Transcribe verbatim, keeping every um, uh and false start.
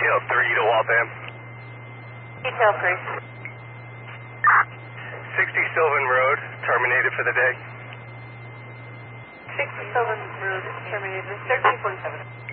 Detail three to Waltham. Detail three. sixty Sylvan Road, terminated for the day. sixty Sylvan Road, terminated. thirteen forty-seven.